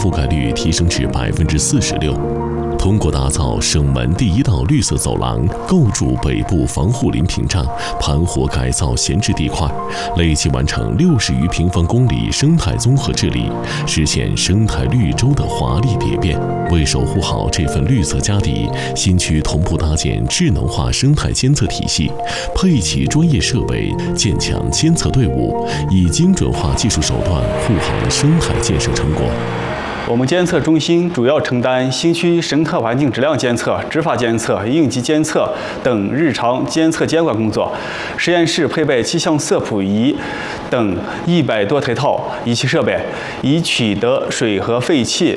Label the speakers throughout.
Speaker 1: 覆盖率提升至46%。通过打造省门第一道绿色走廊，构筑北部防护林屏障，盘活改造闲置地块，累计完成60余平方公里生态综合治理，实现生态绿洲的华丽蝶变。为守护好这份绿色家底，新区同步搭建智能化生态监测体系，配齐专业设备，建强监测队伍，以精准化技术手段护好了生态建设成果。
Speaker 2: 我们监测中心主要承担新区生态环境质量监测、执法监测、应急监测等日常监测监管工作。实验室配备气象色谱仪等100多台套仪器设备，已取得水和废气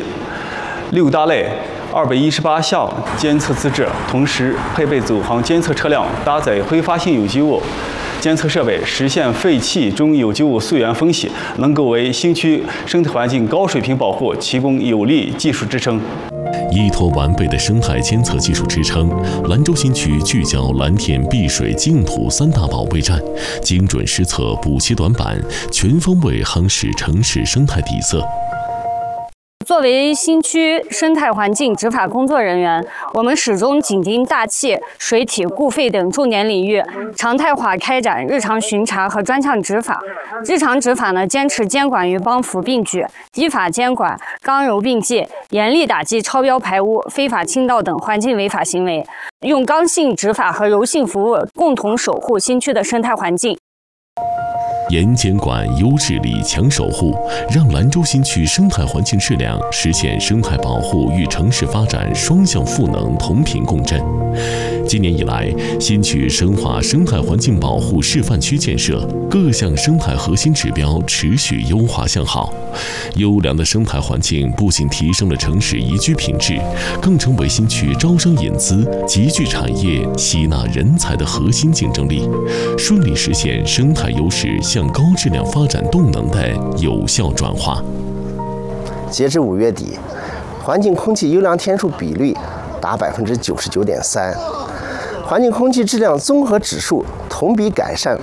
Speaker 2: 6大类218项监测资质，同时配备走航监测车辆，搭载挥发性有机物监测设备，实现废气中有机物溯源分析，能够为新区生态环境高水平保护提供有力技术支撑。
Speaker 1: 依托完备的生态监测技术支撑，兰州新区聚焦蓝天、碧水、净土3大保卫战，精准施策补齐短板，全方位夯实城市生态底色。
Speaker 3: 作为新区生态环境执法工作人员，我们始终紧盯大气、水体、固废等重点领域，常态化开展日常巡查和专项执法。日常执法呢，坚持监管与帮扶并举，依法监管，刚柔并济，严厉打击超标排污、非法倾倒等环境违法行为，用刚性执法和柔性服务，共同守护新区的生态环境。
Speaker 1: 严监管、优治理、强守护，让兰州新区生态环境质量实现生态保护与城市发展双向赋能、同频共振。今年以来，新区深化生态环境保护示范区建设，各项生态核心指标持续优化向好。优良的生态环境不仅提升了城市宜居品质，更成为新区招商引资、集聚产业、吸纳人才的核心竞争力，顺利实现生态优势向高质量发展动能的有效转化。
Speaker 4: 截至5月底，环境空气优良天数比率达99.3%，环境空气质量综合指数同比改善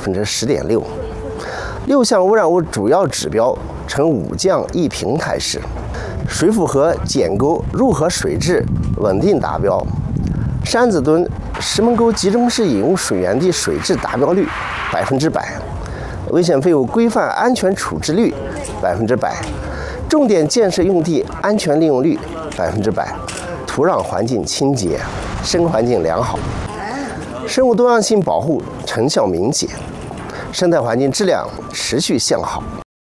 Speaker 4: 10.6%，6项污染物主要指标呈5降1平态势，水府河简沟入河水质稳定达标，山子墩石门沟集中式饮用水源地水质达标率100%，危险废物规范安全处置率100%，重点建设用地安全利用率100%，土壤环境清洁，生环境良好，生物多样性保护成效明显，生态环境质量持续向好。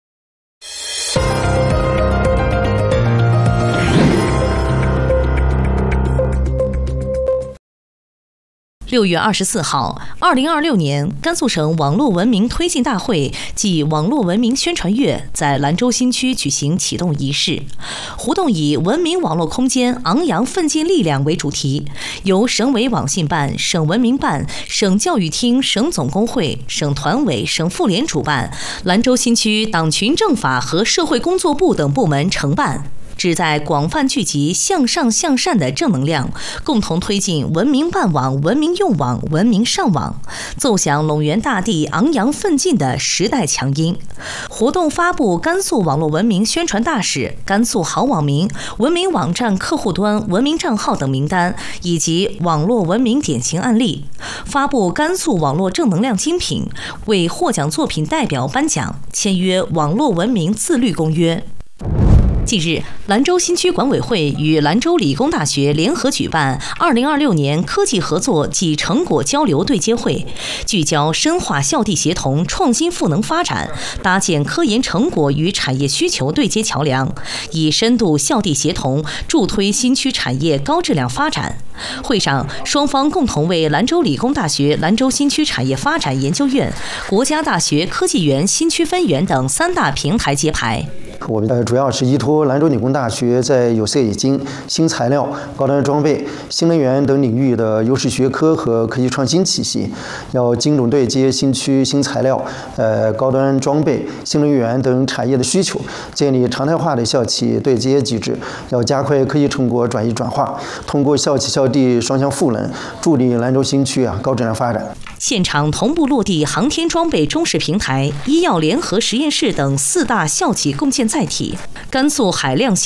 Speaker 5: 6月24号，2026年甘肃省网络文明推进大会暨网络文明宣传月在兰州新区举行启动仪式。活动以文明网络空间昂扬奋进力量为主题，由省委网信办、省文明办、省教育厅、省总工会、省团委、省妇联主办，兰州新区党群政法和社会工作部等部门承办。旨在广泛聚集向上向善的正能量，共同推进文明办网、文明用网、文明上网，奏响陇源大地昂扬奋进的时代强音。活动发布甘肃网络文明宣传大使、甘肃好网民、文明网站客户端、文明账号等名单，以及网络文明典型案例，发布甘肃网络正能量精品，为获奖作品代表颁奖，签约网络文明自律公约。近日，兰州新区管委会与兰州理工大学联合举办2026年科技合作暨成果交流对接会，聚焦深化校地协同、创新赋能发展，搭建科研成果与产业需求对接桥梁，以深度校地协同助推新区产业高质量发展。会上，双方共同为兰州理工大学兰州新区产业发展研究院、国家大学科技园新区分园等3大平台揭牌。
Speaker 6: 我们主要是依托兰州理工大学在有色冶金、新材料、高端装备、新能源等领域的优势学科和科技创新体系，要精准对接新区新材料、高端装备、新能源等产业的需求，建立常态化的校企对接机制，要加快科技成果转移转化，通过校企校地双向赋能，助力兰州新区高质量发展。
Speaker 5: 现场同步落地航天装备中式平台、医药联合实验室等4大校企共建载体，甘肃海量